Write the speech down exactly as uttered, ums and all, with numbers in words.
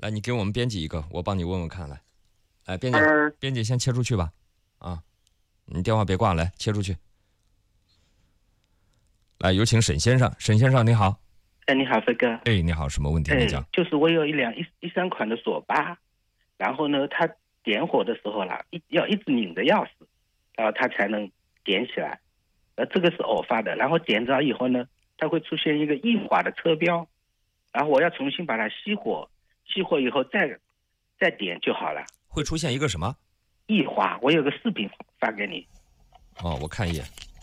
来，你给我们编辑一个，我帮你问问看。来，来，编辑， 呃编辑先切出去吧。啊，你电话别挂，来切出去。来，有请沈先生。沈先生，你好。 哎，你好，飞哥。 哎，你好，什么问题？你讲。 哎，就是我有一辆一一三款的索八，然后呢，它点火的时候啦，一要一直拧着钥匙，然后它才能点起来。呃，这个是偶发的。然后点着以后呢，它会出现一个易滑的车标，然后我要重新把它熄火，熄火以后再再点就好了。 会出现一个什么？ 易滑，我有个视频发给你。 哦，我看一眼。